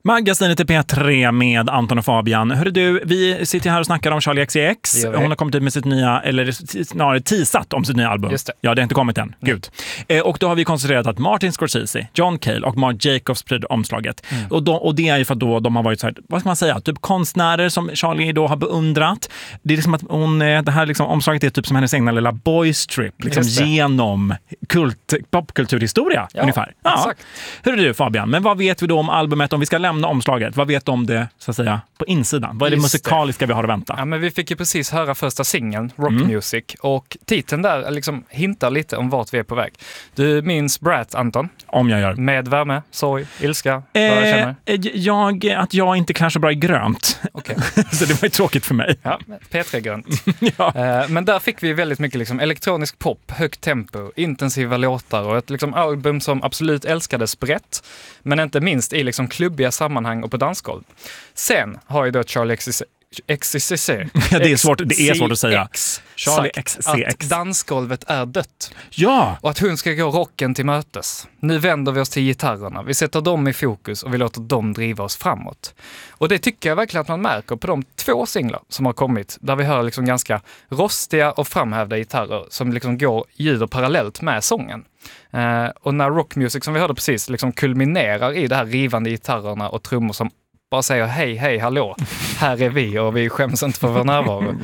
Magasinet är P3 med Anton och Fabian. Hörru du, vi sitter här och snackar om Charli XCX. Hon har kommit ut med sitt nya, eller snarare teasat om sitt nya album. Just det. Ja, det har inte kommit än. Gud. Och då har vi konstaterat att Martin Scorsese, John Cale och Marc Jacobs pryder omslaget. Och det är ju för att då de har varit så här, vad ska man säga, typ konstnärer som Charli då har beundrat. Det är liksom att det här liksom, omslaget är typ som hennes egna lilla boys trip, liksom genom popkulturhistoria ungefär. Ja. Exakt. Hörru du Fabian, men vad vet vi då om albumet, om vi ska lämna omslaget? Vad vet du om det, så att säga, på insidan? Vad är det musikaliska vi har att vänta? Ja, men vi fick ju precis höra första singeln, Rock Music, och titeln där liksom hintar lite om vart vi är på väg. Du minns Brat, Anton? Om jag gör. Med värme, sorg, ilska, vad jag känner? Att jag inte kanske bara är grönt. Okay. Så det var ju tråkigt för mig. Ja, P3-grönt. Ja. Men där fick vi väldigt mycket liksom elektronisk pop, högt tempo, intensiva låtar och ett liksom album som absolut älskades brett, men inte minst i liksom klubbiga sammanhang och på dansgolv. Sen har ju då Charli XCX. Ja, det är svårt att säga. Charli XCX. Att dansgolvet är dött. Ja. Och att hon ska gå rocken till mötes. Nu vänder vi oss till gitarrerna. Vi sätter dem i fokus och vi låter dem driva oss framåt. Och det tycker jag verkligen att man märker på de 2 singlar som har kommit. Där vi hör liksom ganska rostiga och framhävda gitarrer som liksom ljuder parallellt med sången. Och när Rock Music, som vi hörde precis, liksom kulminerar i det här rivande gitarrerna och trummor som bara säger hej, hallå, här är vi och vi skäms inte för vår närvaro.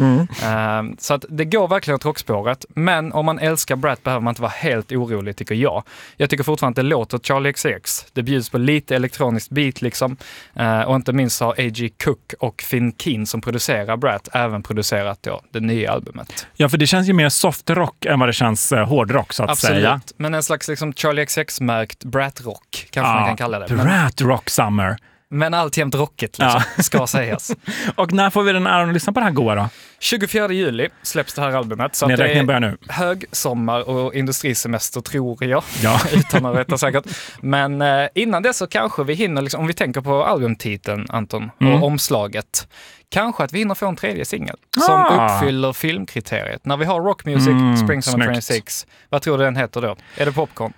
Så att det går verkligen åt rockspåret, men om man älskar Brat behöver man inte vara helt orolig, tycker jag. Jag tycker fortfarande att det låter Charli XCX. Det bjuds på lite elektroniskt beat liksom, och inte minst har A.G. Cook och Finn Keen som producerar Brat även producerat då det nya albumet. Ja, för det känns ju mer soft rock än vad det känns hårdrock, så att säga. Absolut, men en slags liksom Charli XCX-märkt Brat-rock kanske man kan kalla det. Brat Rock Summer. Men alltjämt rockigt, liksom, ska sägas. Och när får vi den äran att lyssna på det här goa då? 24 juli släpps det här albumet. Så Nedräkningen börjar nu. Högsommar och industrisemester, tror jag. Ja. Utan att veta säkert. Men innan det så kanske vi hinner, liksom, om vi tänker på albumtiteln, Anton, och omslaget. Kanske att vi hinner få en 3:e singel som uppfyller filmkriteriet. När vi har Rock Music, Spring Summer 26, vad tror du den heter då? Är det popcorn?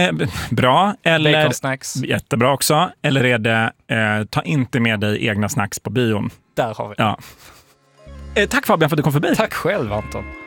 Bra, eller Bacon-snacks. Jättebra också. Eller är det ta inte med dig egna snacks på bion? Där har vi. Ja. Tack Fabian för att du kom förbi. Tack själv, Anton.